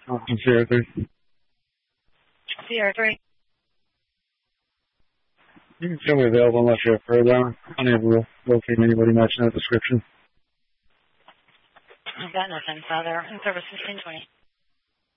Sierra 3. Sierra 3. You can still be available unless you're further. Unable to locate anybody matching that description. I've got nothing, Father. In service 1520.